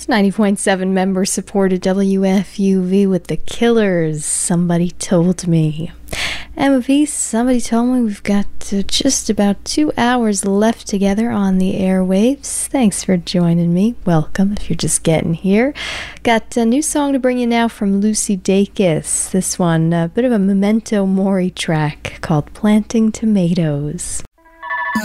90.7 member supported WFUV with The Killers, Somebody Told Me. And with peace, somebody told me we've got just about 2 hours left together on the airwaves. Thanks for joining me. Welcome if you're just getting here. Got a new song to bring you now from Lucy Dacus. This one, a bit of a Memento Mori track called Planting Tomatoes.